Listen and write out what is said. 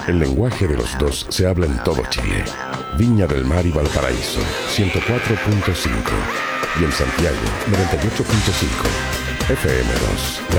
El lenguaje de los dos se habla en todo Chile. Viña del Mar y Valparaíso, 104.5. Y en Santiago, 98.5. FM2,